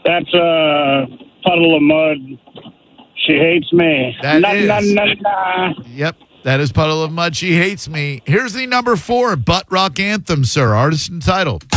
That's Puddle of Mud. She hates me. That is. Na. Yep, that is Puddle of Mud. She hates me. Here's the number 4 butt rock anthem, sir. Artist and title.